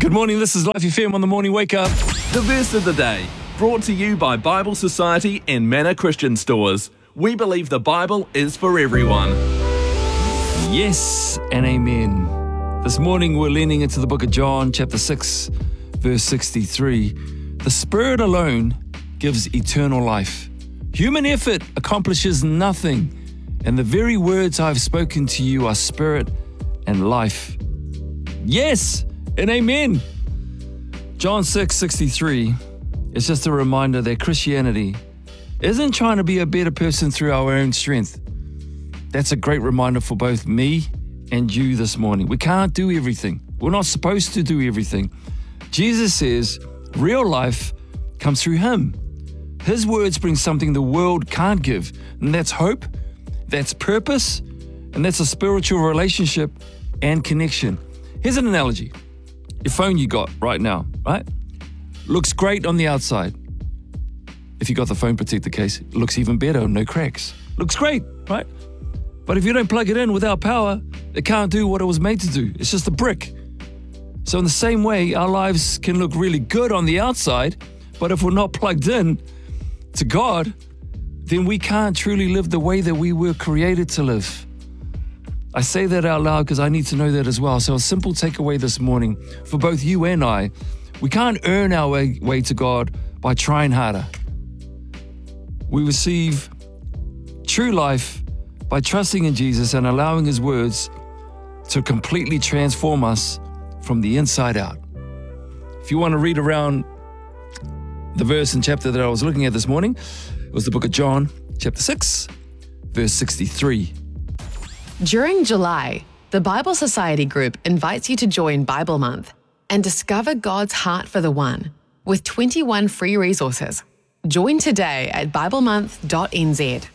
Good morning, this is Life FM on the Morning Wake Up. The verse of the day, brought to you by Bible Society and Manor Christian Stores. We believe the Bible is for everyone. Yes and amen. This morning we're leaning into the book of John, chapter 6, verse 63. The Spirit alone gives eternal life. Human effort accomplishes nothing, and the very words I've spoken to you are spirit and life. Yes and amen. John 6:63 is just a reminder that Christianity isn't trying to be a better person through our own strength. That's a great reminder for both me and you this morning. We can't do everything. We're not supposed to do everything. Jesus says real life comes through Him. His words bring something the world can't give, and that's hope, that's purpose, and that's a spiritual relationship and connection. Here's an analogy. Your phone you got right now, right? Looks great on the outside. If you got the phone protector case, it looks even better, no cracks. Looks great, right? But if you don't plug it in without power, it can't do what it was made to do. It's just a brick. So in the same way, our lives can look really good on the outside, but if we're not plugged in to God, then we can't truly live the way that we were created to live. I say that out loud because I need to know that as well. So a simple takeaway this morning for both you and I, we can't earn our way to God by trying harder. We receive true life by trusting in Jesus and allowing His words to completely transform us from the inside out. If you want to read around the verse and chapter that I was looking at this morning, it was the book of John, chapter 6, verse 63. During July, the Bible Society group invites you to join Bible Month and discover God's heart for the one with 21 free resources. Join today at biblemonth.nz.